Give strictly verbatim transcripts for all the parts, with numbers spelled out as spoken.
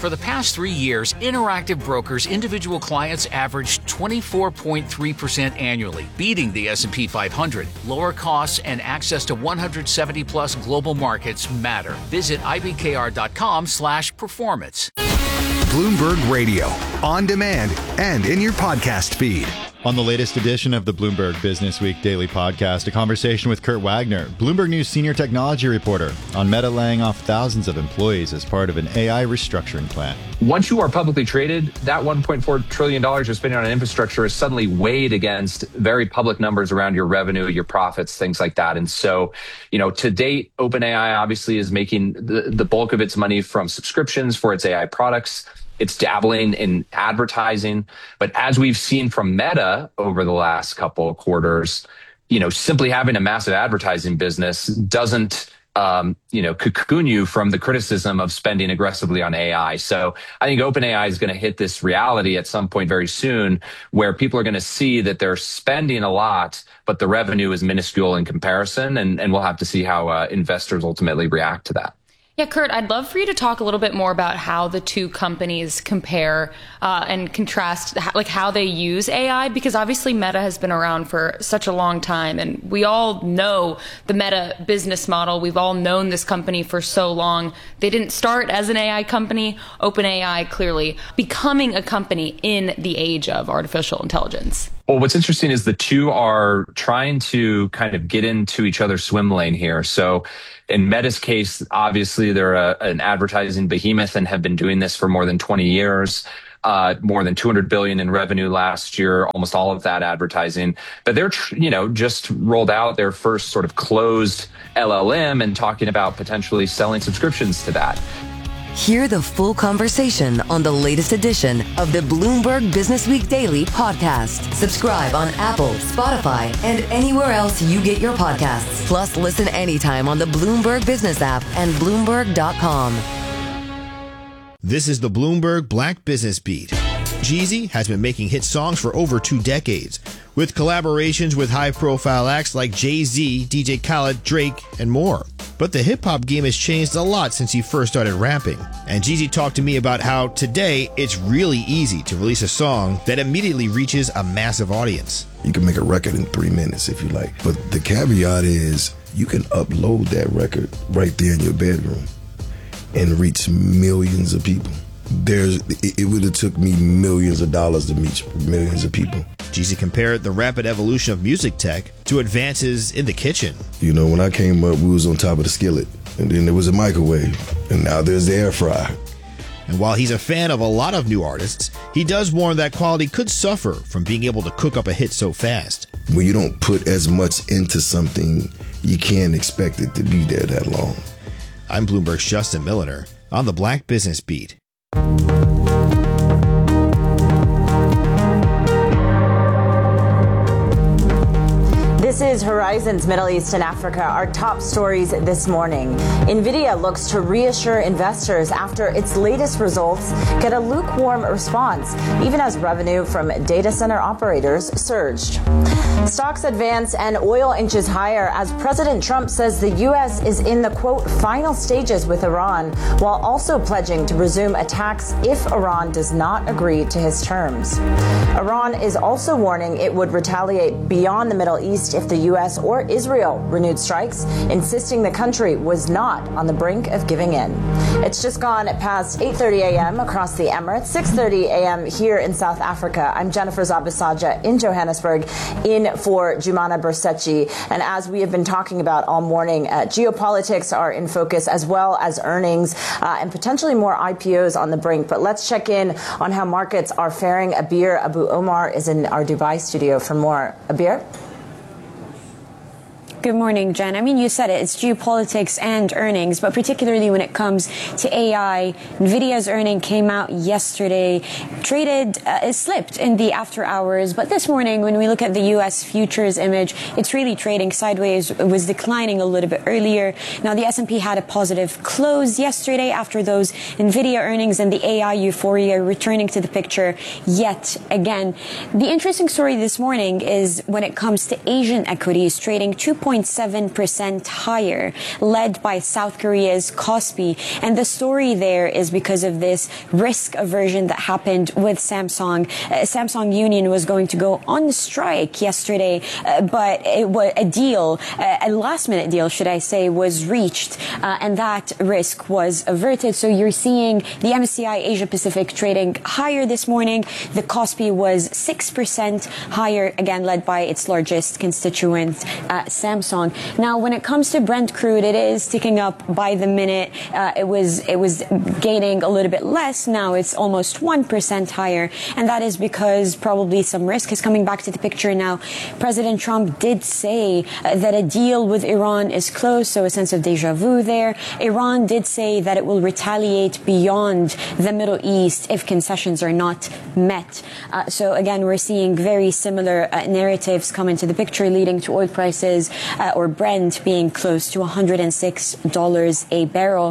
For the past three years, Interactive Brokers individual clients averaged twenty-four point three percent annually, beating the S and P five hundred. Lower costs and access to one hundred seventy plus global markets matter. Visit ibkr.com slash performance. Bloomberg Radio, on demand and in your podcast feed. On the latest edition of the Bloomberg Business Week Daily Podcast, a conversation with Kurt Wagner, Bloomberg News senior technology reporter, on Meta laying off thousands of employees as part of an A I restructuring plan. Once you are publicly traded, that one point four trillion dollars you're spending on infrastructure is suddenly weighed against very public numbers around your revenue, your profits, things like that. And so, you know, to date, OpenAI obviously is making the, the bulk of its money from subscriptions for its A I products. It's dabbling in advertising. But as we've seen from Meta over the last couple of quarters, you know, simply having a massive advertising business doesn't, um, you know, cocoon you from the criticism of spending aggressively on A I. So I think OpenAI is going to hit this reality at some point very soon where people are going to see that they're spending a lot, but the revenue is minuscule in comparison. And, and we'll have to see how uh, investors ultimately react to that. Yeah, Kurt, I'd love for you to talk a little bit more about how the two companies compare uh, and contrast, like how they use A I, because obviously Meta has been around for such a long time, and we all know the Meta business model. We've all known this company for so long. They didn't start as an A I company. OpenAI clearly becoming a company in the age of artificial intelligence. Well, what's interesting is the two are trying to kind of get into each other's swim lane here. So in Meta's case, obviously they're a, an advertising behemoth and have been doing this for more than twenty years. Uh, more than two hundred billion in revenue last year, almost all of that advertising. But they're, you know, just rolled out their first sort of closed L L M and talking about potentially selling subscriptions to that. Hear the full conversation on the latest edition of the Bloomberg Business Week Daily Podcast. Subscribe on Apple, Spotify, and anywhere else you get your podcasts. Plus, listen anytime on the Bloomberg Business app and Bloomberg dot com. This is the Bloomberg Black Business Beat. Jeezy has been making hit songs for over two decades, with collaborations with high-profile acts like Jay-Z, D J Khaled, Drake, and more. But the hip-hop game has changed a lot since he first started rapping. And Jeezy talked to me about how today it's really easy to release a song that immediately reaches a massive audience. You can make a record in three minutes if you like. But the caveat is you can upload that record right there in your bedroom and reach millions of people. There's, it, it would have took me millions of dollars to reach millions of people. Jeezy compared the rapid evolution of music tech to advances in the kitchen. You know, when I came up, we was on top of the skillet, and then there was a microwave, and now there's the air fryer. And while he's a fan of a lot of new artists, he does warn that quality could suffer from being able to cook up a hit so fast. When you don't put as much into something, you can't expect it to be there that long. I'm Bloomberg's Justin Milliner on the Black Business Beat. This is Horizon's Middle East and Africa, our top stories this morning. NVIDIA looks to reassure investors after its latest results get a lukewarm response, even as revenue from data center operators surged. Stocks advance and oil inches higher as President Trump says the U S is in the, quote, final stages with Iran, while also pledging to resume attacks if Iran does not agree to his terms. Iran is also warning it would retaliate beyond the Middle East if the U S or Israel renewed strikes, insisting the country was not on the brink of giving in. It's just gone past eight thirty a.m. across the Emirates, six thirty a.m. here in South Africa. I'm Jennifer Zabisaja in Johannesburg, in for Jumana Bersetchi. And as we have been talking about all morning, uh, geopolitics are in focus, as well as earnings uh, and potentially more I P Os on the brink. But let's check in on how markets are faring. Abir Abu Omar is in our Dubai studio for more. Abir? Good morning, Jen. I mean, you said it. It's geopolitics and earnings, but particularly when it comes to A I, NVIDIA's earning came out yesterday, traded, uh, it slipped in the after hours. But this morning, when we look at the U S futures image, it's really trading sideways. It was declining a little bit earlier. Now, the S and P had a positive close yesterday after those NVIDIA earnings and the A I euphoria returning to the picture yet again. The interesting story this morning is when it comes to Asian equities trading two point point seven percent higher, led by South Korea's Kospi. And the story there is because of this risk aversion that happened with Samsung. Uh, Samsung Union was going to go on strike yesterday, uh, but it was a deal, uh, a last-minute deal, should I say, was reached, uh, and that risk was averted. So you're seeing the M S C I Asia Pacific trading higher this morning. The Kospi was six percent higher, again led by its largest constituent, uh, Samsung. Now, when it comes to Brent crude, it is ticking up by the minute. Uh, it was it was gaining a little bit less. Now it's almost one percent higher, and that is because probably some risk is coming back to the picture now. President Trump did say uh, that a deal with Iran is close, so a sense of deja vu there. Iran did say that it will retaliate beyond the Middle East if concessions are not met. Uh, so again, we're seeing very similar uh, narratives come into the picture, leading to oil prices uh, or Brent being close to one hundred six dollars a barrel.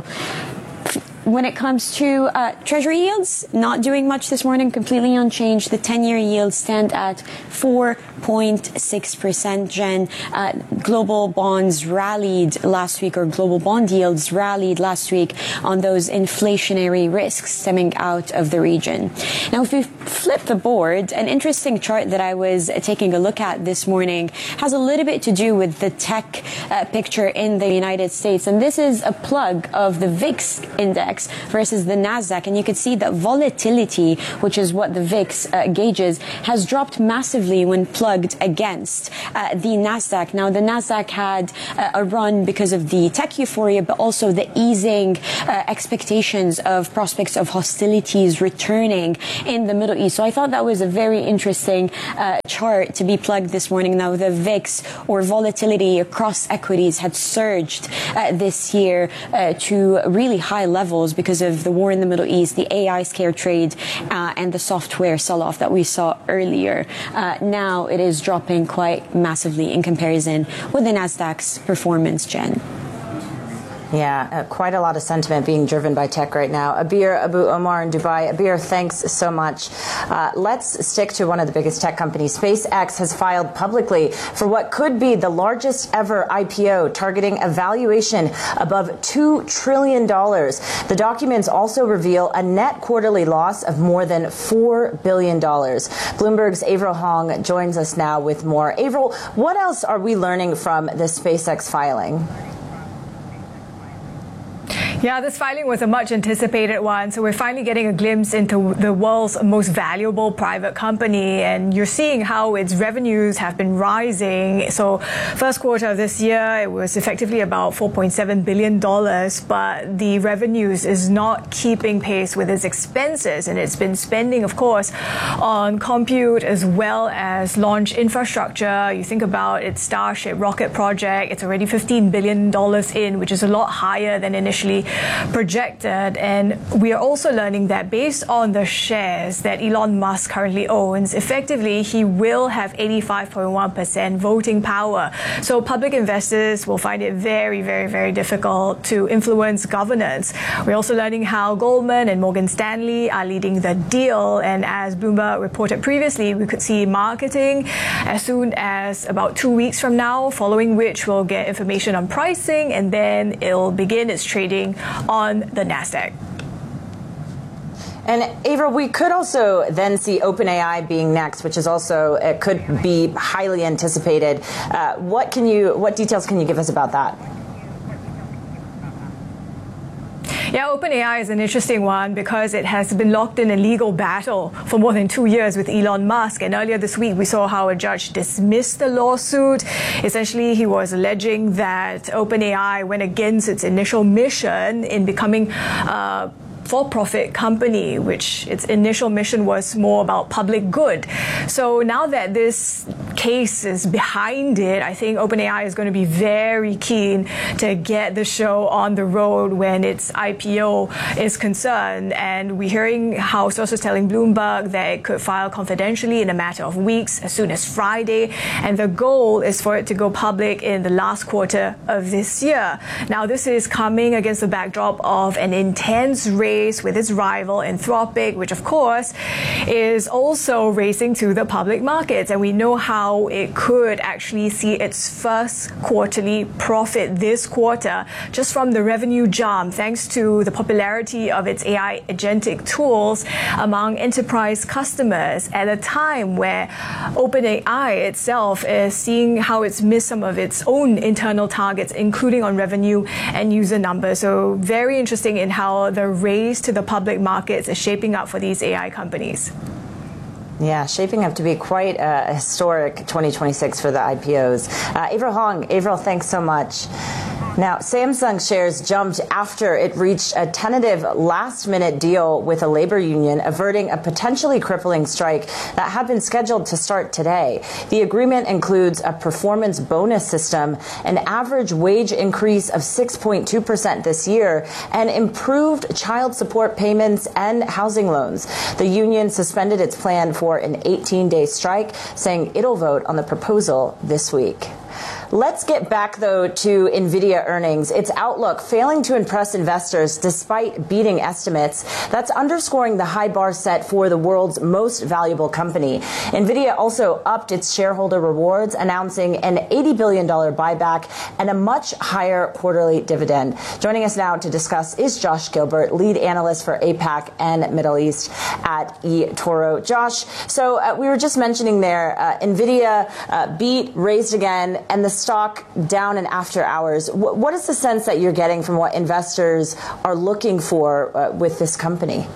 When it comes to uh, Treasury yields, not doing much this morning, completely unchanged. The ten-year yields stand at four point six percent, Jen. Uh, global bonds rallied last week, or global bond yields rallied last week on those inflationary risks stemming out of the region. Now, if we flip the board, an interesting chart that I was taking a look at this morning has a little bit to do with the tech uh, picture in the United States. And this is a plug of the V I X index versus the NASDAQ. And you can see that volatility, which is what the V I X uh, gauges, has dropped massively when plugged against uh, the NASDAQ. Now, the NASDAQ had uh, a run because of the tech euphoria, but also the easing uh, expectations of prospects of hostilities returning in the Middle East. So I thought that was a very interesting uh, chart to be plugged this morning. Now, the V I X, or volatility across equities, had surged uh, this year uh, to really high levels because of the war in the Middle East, the A I scare trade, uh, and the software sell-off that we saw earlier. Uh, now it is dropping quite massively in comparison with the NASDAQ's performance, Jen. Yeah, uh, quite a lot of sentiment being driven by tech right now. Abir Abu Omar in Dubai. Abir, thanks so much. Uh, let's stick to one of the biggest tech companies. SpaceX has filed publicly for what could be the largest ever I P O, targeting a valuation above two trillion dollars. The documents also reveal a net quarterly loss of more than four billion dollars. Bloomberg's Avril Hong joins us now with more. Avril, what else are we learning from this SpaceX filing? Yeah, this filing was a much anticipated one. So we're finally getting a glimpse into the world's most valuable private company. And you're seeing how its revenues have been rising. So first quarter of this year, it was effectively about four point seven billion dollars. But the revenues is not keeping pace with its expenses. And it's been spending, of course, on compute as well as launch infrastructure. You think about its Starship rocket project. It's already fifteen billion dollars in, which is a lot higher than initially projected. And we are also learning that based on the shares that Elon Musk currently owns, effectively he will have eighty-five point one percent voting power. So public investors will find it very, very, very difficult to influence governance. We're also learning how Goldman and Morgan Stanley are leading the deal. And as Bloomberg reported previously, we could see marketing as soon as about two weeks from now, following which we'll get information on pricing, and then it'll begin its trading on the NASDAQ. And Avril, we could also then see OpenAI being next, which is also, it could be highly anticipated. Uh, what can you, what details can you give us about that? Yeah, OpenAI is an interesting one because it has been locked in a legal battle for more than two years with Elon Musk. And earlier this week, we saw how a judge dismissed the lawsuit. Essentially, he was alleging that OpenAI went against its initial mission in becoming uh, for-profit company, which its initial mission was more about public good. So now that this case is behind it, I think OpenAI is going to be very keen to get the show on the road when its I P O is concerned. And we're hearing how sources telling Bloomberg that it could file confidentially in a matter of weeks, as soon as Friday. And the goal is for it to go public in the last quarter of this year. Now, this is coming against the backdrop of an intense race race with its rival Anthropic, which of course is also racing to the public markets. And we know how it could actually see its first quarterly profit this quarter just from the revenue jump thanks to the popularity of its A I agentic tools among enterprise customers at a time where OpenAI itself is seeing how it's missed some of its own internal targets, including on revenue and user numbers. So very interesting in how the race to the public markets is shaping up for these A I companies. Yeah, shaping up to be quite a historic twenty twenty-six for the I P Os. Uh, Avril Hong, Avril, thanks so much. Now, Samsung shares jumped after it reached a tentative last-minute deal with a labor union, averting a potentially crippling strike that had been scheduled to start today. The agreement includes a performance bonus system, an average wage increase of six point two percent this year, and improved child support payments and housing loans. The union suspended its plan for an eighteen-day strike, saying it'll vote on the proposal this week. Let's get back, though, to NVIDIA earnings. Its outlook failing to impress investors despite beating estimates. That's underscoring the high bar set for the world's most valuable company. NVIDIA also upped its shareholder rewards, announcing an eighty billion dollars buyback and a much higher quarterly dividend. Joining us now to discuss is Josh Gilbert, lead analyst for APAC and Middle East at eToro. Josh, so uh, we were just mentioning there, uh, NVIDIA uh, beat, raised again, and the stock down in after hours. What is the sense that you're getting from what investors are looking for uh, with this company?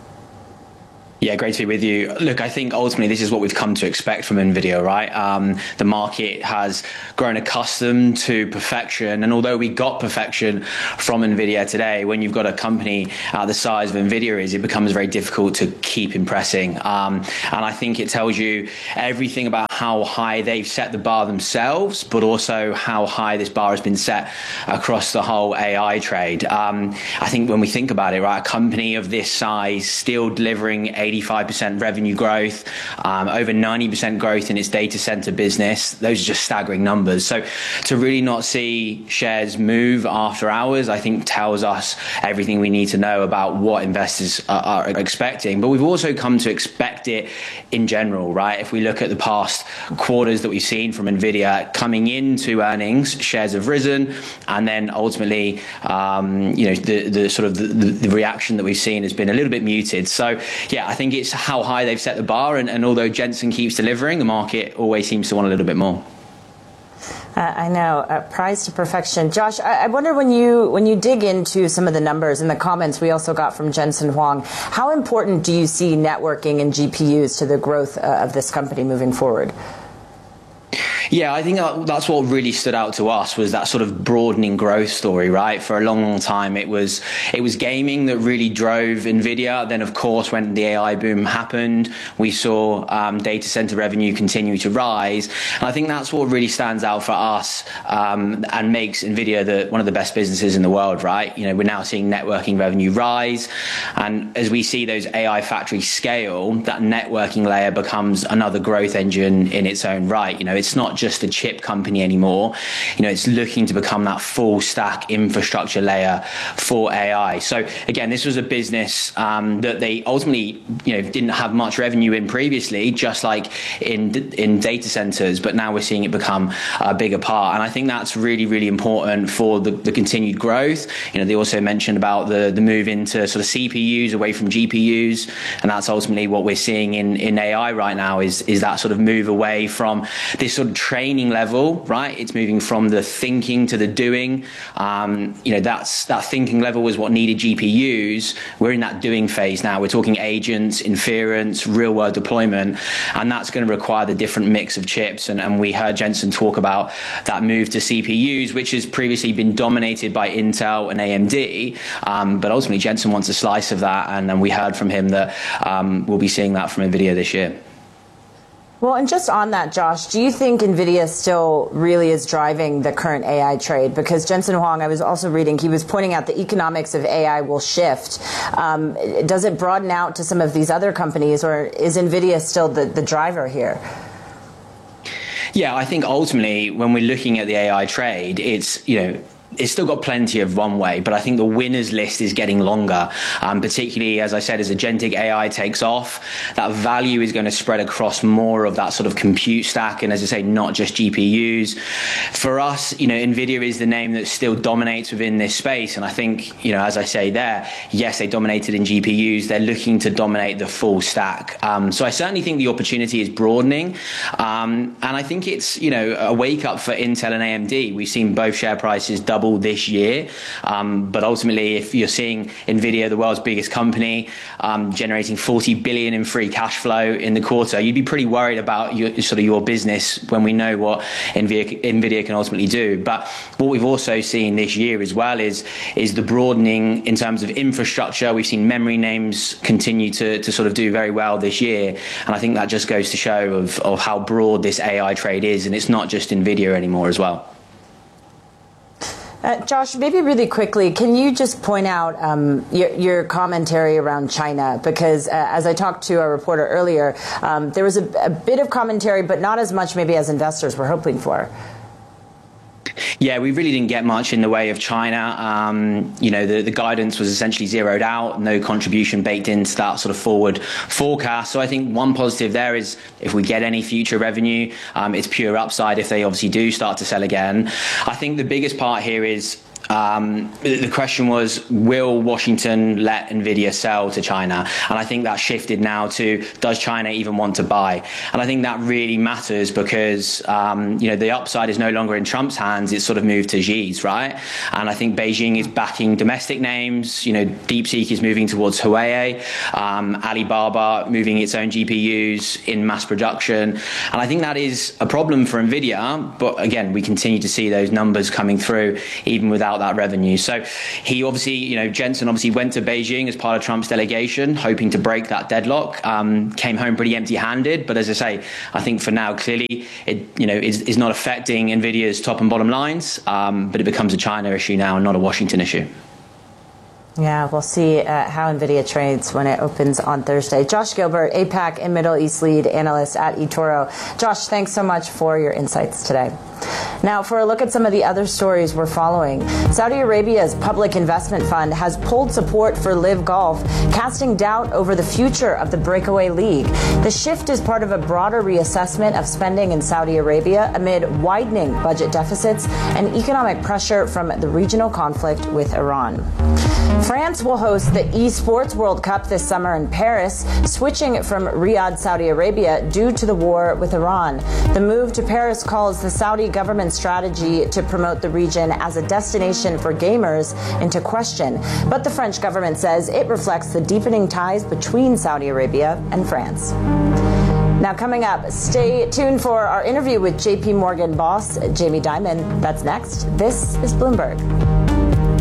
Yeah, great to be with you. Look, I think ultimately this is what we've come to expect from NVIDIA, right? Um, the market has grown accustomed to perfection. And although we got perfection from NVIDIA today, when you've got a company uh, the size of NVIDIA is, it becomes very difficult to keep impressing. Um, and I think it tells you everything about how high they've set the bar themselves, but also how high this bar has been set across the whole A I trade. Um, I think when we think about it, right, a company of this size still delivering eighty-five percent revenue growth, um, over ninety percent growth in its data center business. Those are just staggering numbers. So to really not see shares move after hours, I think tells us everything we need to know about what investors are, are expecting. But we've also come to expect it in general, right? If we look at the past quarters that we've seen from NVIDIA coming into earnings, shares have risen, and then ultimately, um, you know, the, the sort of the, the reaction that we've seen has been a little bit muted. So yeah, I think it's how high they've set the bar, and, and although Jensen keeps delivering, the market always seems to want a little bit more. Uh, I know, uh, prize to perfection. Josh, I, I wonder when you when you dig into some of the numbers in the comments we also got from Jensen Huang, how important do you see networking and G P Us to the growth uh, of this company moving forward? Yeah, I think that's what really stood out to us, was that sort of broadening growth story, right? For a long, long time, it was it was gaming that really drove NVIDIA. Then, of course, when the A I boom happened, we saw um, data center revenue continue to rise. And I think that's what really stands out for us um, and makes NVIDIA the, one of the best businesses in the world, right? You know, we're now seeing networking revenue rise. And as we see those A I factories scale, that networking layer becomes another growth engine in its own right. You know, it's not just a chip company anymore. You know, it's looking to become that full stack infrastructure layer for A I. So again, this was a business um, that they ultimately, you know, didn't have much revenue in previously, just like in in data centers, but now we're seeing it become a bigger part. And I think that's really, really important for the, the continued growth. You know, they also mentioned about the, the move into sort of C P Us away from G P Us. And that's ultimately what we're seeing in, in A I right now is, is that sort of move away from this sort of training level, right? It's moving from the thinking to the doing. Um, you know, that's that thinking level was what needed G P Us. We're in that doing phase now. We're talking agents, inference, real world deployment, and that's going to require the different mix of chips. And, and we heard Jensen talk about that move to C P Us, which has previously been dominated by Intel and A M D. Um, but ultimately, Jensen wants a slice of that. And then we heard from him that um, we'll be seeing that from NVIDIA this year. Well, and just on that, Josh, do you think NVIDIA still really is driving the current A I trade? Because Jensen Huang, I was also reading, he was pointing out the economics of A I will shift. Um, does it broaden out to some of these other companies, or is NVIDIA still the, the driver here? Yeah, I think ultimately when we're looking at the A I trade, it's, you know, it's still got plenty of runway, but I think the winners list is getting longer, um, particularly, as I said, as agentic A I takes off, that value is going to spread across more of that sort of compute stack. And as I say, not just G P Us. For us, you know, NVIDIA is the name that still dominates within this space. And I think, you know, as I say there, yes, they dominated in G P Us. They're looking to dominate the full stack. Um, so I certainly think the opportunity is broadening. Um, and I think it's, you know, a wake up for Intel and A M D. We've seen both share prices double this year, um, but ultimately, if you're seeing NVIDIA, the world's biggest company, um, generating forty billion in free cash flow in the quarter, you'd be pretty worried about your, sort of your business when we know what NVIDIA, NVIDIA can ultimately do. But what we've also seen this year as well is is the broadening in terms of infrastructure. We've seen memory names continue to, to sort of do very well this year, and I think that just goes to show of, of how broad this A I trade is, and it's not just NVIDIA anymore as well. Uh, Josh, maybe really quickly, can you just point out um, your, your commentary around China? Because uh, as I talked to a reporter earlier, um, there was a, a bit of commentary, but not as much maybe as investors were hoping for. Yeah, we really didn't get much in the way of China. Um, you know, the, the guidance was essentially zeroed out, no contribution baked into that sort of forward forecast. So I think one positive there is if we get any future revenue, um, it's pure upside if they obviously do start to sell again. I think the biggest part here is Um, the question was, will Washington let NVIDIA sell to China? And I think that shifted now to, does China even want to buy? And I think that really matters because, um, you know, the upside is no longer in Trump's hands. It's sort of moved to Xi's, right? And I think Beijing is backing domestic names. You know, DeepSeek is moving towards Huawei, um, Alibaba moving its own G P Us in mass production. And I think that is a problem for NVIDIA. But again, we continue to see those numbers coming through even without that revenue. So he obviously, you know, Jensen obviously went to Beijing as part of Trump's delegation, hoping to break that deadlock, um, came home pretty empty-handed. But as I say, I think for now, clearly, it, you know, is, is not affecting NVIDIA's top and bottom lines, um, but it becomes a China issue now and not a Washington issue. Yeah, we'll see uh, how NVIDIA trades when it opens on Thursday. Josh Gilbert, APAC and Middle East lead analyst at eToro. Josh, thanks so much for your insights today. Now, for a look at some of the other stories we're following, Saudi Arabia's public investment fund has pulled support for Live Golf, casting doubt over the future of the breakaway league. The shift is part of a broader reassessment of spending in Saudi Arabia amid widening budget deficits and economic pressure from the regional conflict with Iran. France will host the Esports World Cup this summer in Paris, switching from Riyadh, Saudi Arabia, due to the war with Iran. The move to Paris calls the Saudi government strategy to promote the region as a destination for gamers into question. But the French government says it reflects the deepening ties between Saudi Arabia and France. Now, coming up, stay tuned for our interview with J P Morgan boss Jamie Dimon. That's next. This is Bloomberg.